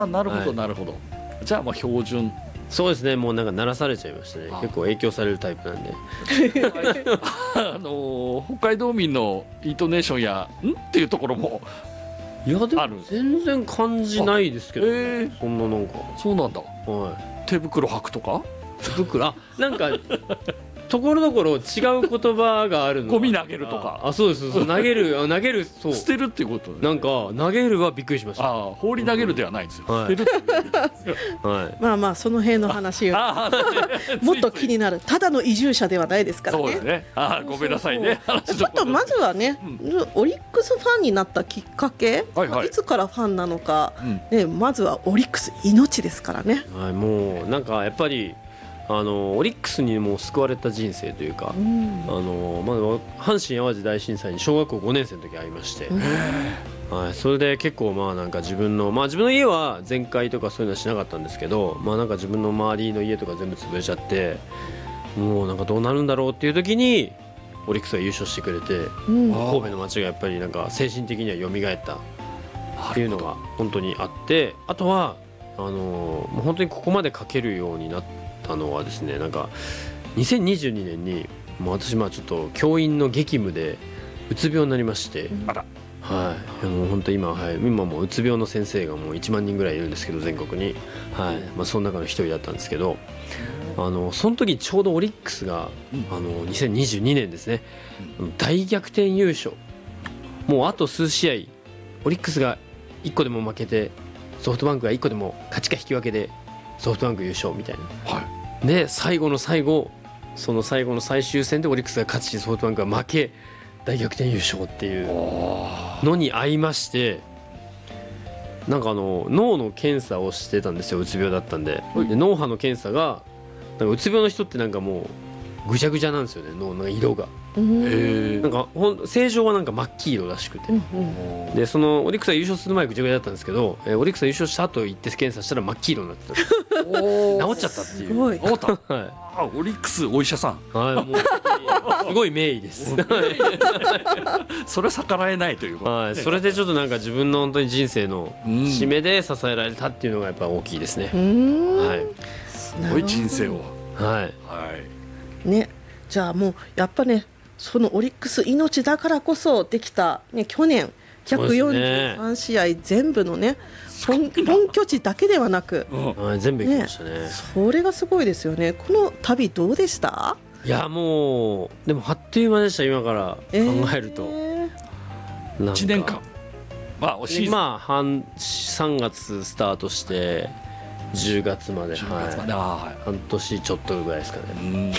なるほどなるほど。じゃあまあ標準。 そうですね、もうなんか鳴らされちゃいましたね。結構影響されるタイプなんで北海道民のイントネーションやんっていうところもいやでもある。 全然感じないですけど、そんななんかそうなんだ。手袋履くとか手袋なんかところどころ違う言葉があるの。 ゴミ投げるとか。 そうです投げるそう捨てるっていうこと、 なんか投げるはびっくりしました。 放り投げるではないんですよ、捨てるまあまあその辺の話をもっと気になる。ただの移住者ではないですからね。 そうですね。ごめんなさいね。 ちょっとまずはね、オリックスファンになったきっかけ、いつからファンなのか、まずはオリックス命ですからね。 もうなんかやっぱりオリックスにも救われた人生というか、阪神・淡路大震災に小学校5年生の時会いまして、それで結構なんか自分の家は全壊とかそういうのはしなかったんですけど、なんか自分の周りの家とか全部潰れちゃって、もうなんかどうなるんだろうっていう時にオリックスが優勝してくれて、神戸の街がやっぱりなんか精神的には蘇ったっていうのが本当にあって、あとはもう本当にここまで書けるようになったのはですね、なんか2022年に私ちょっと教員の激務でうつ病になりまして、もう本当今もううつ病の先生がもう1万人ぐらいいるんですけど、全国に、その中の一人だったんですけど、その時ちょうどオリックスが2022年ですね、大逆転優勝、もうあと数試合オリックスが1個でも負けてソフトバンクが1個でも勝ちか引き分けでソフトバンク優勝みたいな、で最後の最後、その最後の最終戦でオリックスが勝ちソフトバンクが負け大逆転優勝っていうのに合いまして、なんか脳の検査をしてたんですよ。うつ病だったんで、脳波の検査がなんかうつ病の人ってなんかもうぐちゃぐちゃなんですよね、脳の色が。なんか正常はなんか真っ黄色らしくて、でそのオリックスが優勝する前ぐちゃぐちゃだったんですけど、オリックスが優勝した後行って検査したら真っ黄色になってた治っちゃったっていう。 治った、オリックスお医者さん、 もうすごい名医ですそれは逆らえないということ、 それでちょっとなんか自分の本当に人生の締めで支えられたっていうのがやっぱ大きいですね。 すごい人生を。 ね、じゃあもうやっぱね、そのオリックス命だからこそできた、去年143試合全部のね、本拠地だけではなく、 全部行きましたね。 それがすごいですよね。この旅どうでした？ いやもうでもあっという間でした。今から考えると、 1年間 3月スタートして10月まで、半年ちょっとぐらいですかね。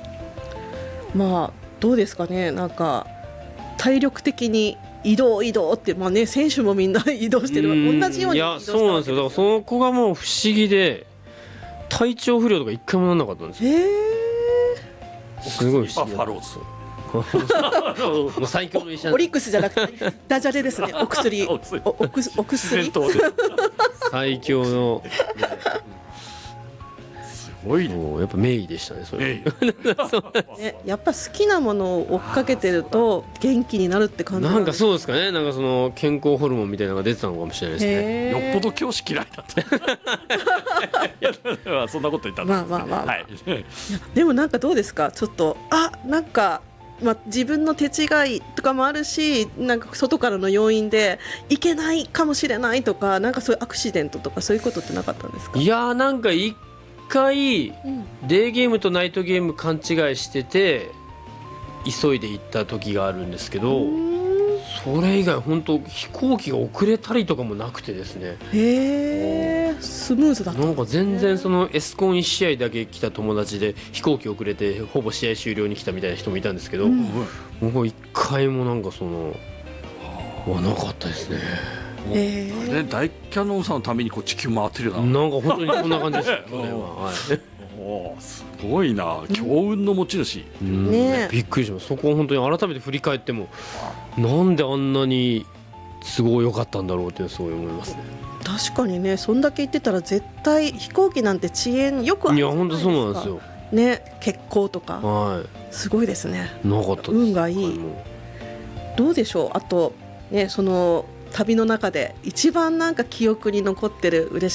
どうですかね、なんか体力的に移動って、選手もみんな移動してる、同じように移動したわけですよ。 そうなんですよ。だからそこがもう不思議で、体調不良とか一回もならなかったんですよ。すごい不思議。 バファローズもう最強の医者。 オリックスじゃなくてダジャレですね。お薬最強のすごいね。 やっぱ名医でしたね、それ。 やっぱ好きなものを追っかけてると元気になるって感じなんかそうですかね。なんかその健康ホルモンみたいなのが出てたのかもしれないですね。 よっぽど教師嫌いだったそんなこと言ったんです。 でもなんかどうですか、ちょっとなんか自分の手違いとかもあるし、なんか外からの要因でいけないかもしれないとか、なんかそういうアクシデントとかそういうことってなかったんですか？ いやなんか一回デーゲームとナイトゲーム勘違いしてて急いで行った時があるんですけど、それ以外本当飛行機が遅れたりとかもなくてですね。 スムーズだった。 なんか全然そのエスコン1試合だけ来た友達で飛行機遅れてほぼ試合終了に来たみたいな人もいたんですけど、僕は一回もなんかそのなかったですね。 大キャノンさんのために地球回ってるよなんか本当にこんな感じでしたすごいな、強運の持ち主。 びっくりします。そこを本当に改めて振り返っても、なんであんなに都合良かったんだろうってすごい思いますね。 確かにね、そんだけ言ってたら絶対飛行機なんて遅延よくあるじゃないですか。 いや本当そうなんですよね、欠航とか、すごいですね。 なかったです。 運がいい。どうでしょう、あとね、その旅の中で一番なんか記憶に残ってる嬉